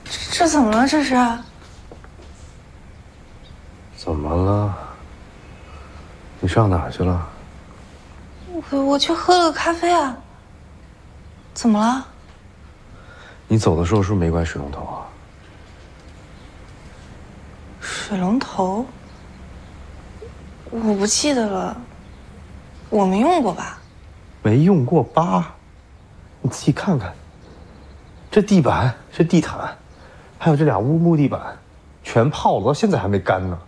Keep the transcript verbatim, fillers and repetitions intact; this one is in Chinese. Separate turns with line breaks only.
这怎么了？这是？
怎么了？你上哪儿去了？
我我去喝了个咖啡啊。怎么了？
你走的时候是不是没关水龙头啊？
水龙头？我不记得了，我没用过吧？
没用过吧？你仔细看看，这地板、这地毯，还有这俩屋木地板，全泡了，到现在还没干呢。